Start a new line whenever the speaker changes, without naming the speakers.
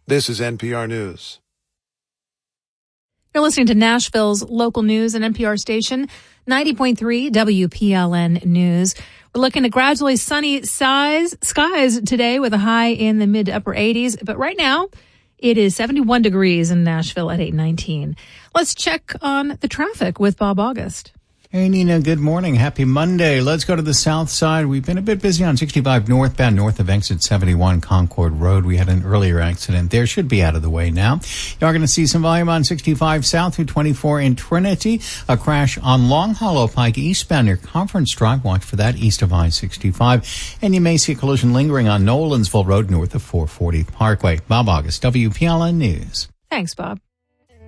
This is NPR News.
You're listening to Nashville's local news and NPR station, 90.3 WPLN News. We're looking at gradually sunny skies today with a high in the mid to upper 80s. But right now, it is 71 degrees in Nashville at 8:19. Let's check on the traffic with Bob August.
Hey, Nina, good morning. Happy Monday. Let's go to the south side. We've been a bit busy on 65 northbound, north of exit 71 Concord Road. We had an earlier accident there. Should be out of the way now. You are going to see some volume on 65 south through 24 in Trinity. A crash on Long Hollow Pike eastbound near Conference Drive. Watch for that east of I-65. And you may see a collision lingering on Nolensville Road north of 440 Parkway. Bob August, WPLN News.
Thanks, Bob.